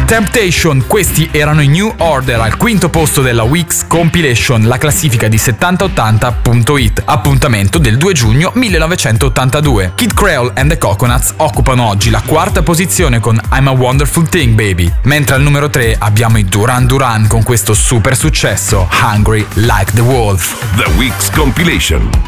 Temptation, questi erano i New Order al quinto posto della Weeks Compilation, la classifica di 7080.it, appuntamento del 2 giugno 1982. Kid Creole and the Coconuts occupano oggi la quarta posizione con I'm a Wonderful Thing Baby, mentre al numero 3 abbiamo i Duran Duran con questo super successo, Hungry Like the Wolf. The Weeks Compilation.